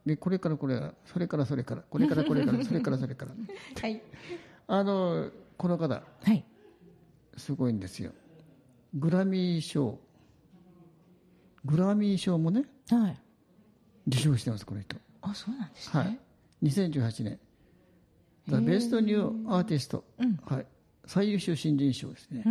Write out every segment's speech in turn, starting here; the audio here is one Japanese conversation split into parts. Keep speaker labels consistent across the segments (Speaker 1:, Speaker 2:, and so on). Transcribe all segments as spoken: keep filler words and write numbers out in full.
Speaker 1: でこれからこれからそれからそれからこれからこれからそれからそれから
Speaker 2: はい
Speaker 1: あのこの方
Speaker 2: はい
Speaker 1: すごいんですよ。グラミー賞グラミー賞もね
Speaker 2: はい
Speaker 1: 受賞してますこの人。
Speaker 2: あそうなんですね、
Speaker 1: はい、にせんじゅうはちねんザ・ベストニューアーティスト、
Speaker 2: うん
Speaker 1: はい、最優秀新人賞ですね、
Speaker 2: うん、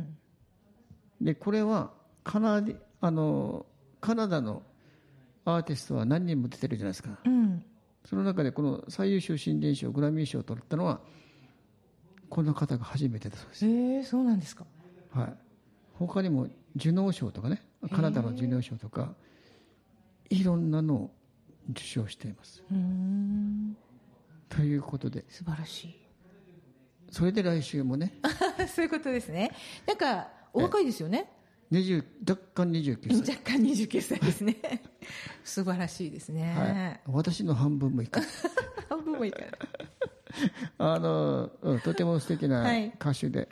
Speaker 1: でこれはカナディあのカナダのアーティストは何人も出てるじゃないですか、
Speaker 2: うん、
Speaker 1: その中でこの最優秀新人賞グラミー賞を取ったのはこの方が初めてだそうです。
Speaker 2: えー、そうなんですか。
Speaker 1: はい、他にもジュノー賞とかねカナダのジュノー賞とかいろんなのを受賞しています。
Speaker 2: うーん
Speaker 1: ということで
Speaker 2: 素晴らしい。
Speaker 1: それで来週もね
Speaker 2: そういうことですね。なんかお若いですよね。
Speaker 1: にじゅう若干にじゅうきゅうさい
Speaker 2: 若干にじゅうきゅうさいですね素晴らしいですね、
Speaker 1: はい、私の半分もいかない
Speaker 2: 半分もいかない
Speaker 1: あのとても素敵な歌手で、はい、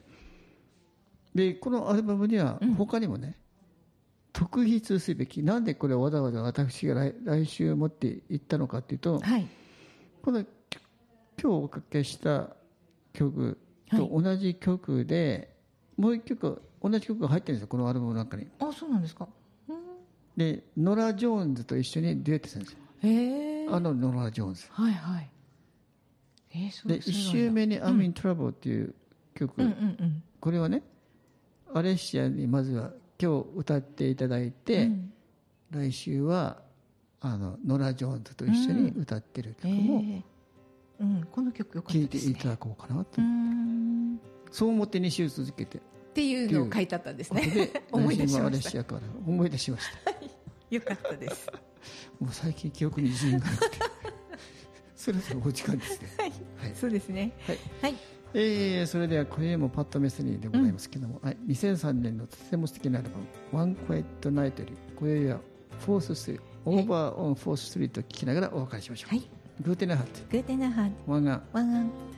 Speaker 1: でこのアルバムには他にもね、うん、特筆すべきなんでこれをわざわざ私が 来, 来週持っていったのかというと、はい、この今日おかけした曲と同じ曲で、はい、もう一曲同じ曲が入ってるんですよこのアルバムの中に。
Speaker 2: あそうなんですか、うん、
Speaker 1: でノラ・ジョーンズと一緒にデュエットしたんですよ。
Speaker 2: へー、
Speaker 1: あのノラ・ジョーンズ、
Speaker 2: はいはい、えー、そう
Speaker 1: でいち周目に「I'm in Trouble」っていう曲、うんうんうんうん、これはねアレッシアにまずは今日歌っていただいて、うん、来週はあのノラ・ジョーンズと一緒に歌ってる曲も、うんえー
Speaker 2: うん、この曲よかったですね。
Speaker 1: 聴いていただこうかなと、うん、そう思ってに週続けて
Speaker 2: っていうのを書いてあったんですね思い出しました
Speaker 1: 思い出しました、
Speaker 2: はい、よかったです
Speaker 1: もう最近記憶に自信がなくてそろそろお時間ですね
Speaker 2: はい、はい、そうですねはい、はい
Speaker 1: えー、それでは今夜もパッドメスニーでございますけども、うんはい、にせんさんねんのとても素敵なアルバム「One Quiet Night」より今夜はフォーススリーオーバーオンフォーススリーと聴きながらお別れしましょう。はい、グーテナハット
Speaker 2: グーテナハット
Speaker 1: ワンアン
Speaker 2: ワンアン